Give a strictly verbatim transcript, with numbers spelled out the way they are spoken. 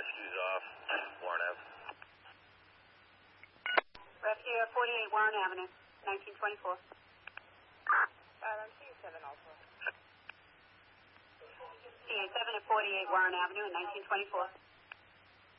Rescue's off. Warren Ave. Rescue at forty-eight Warren Avenue, nineteen twenty-four. Um, C seven also. C seven at forty-eight Warren Avenue, nineteen twenty-four.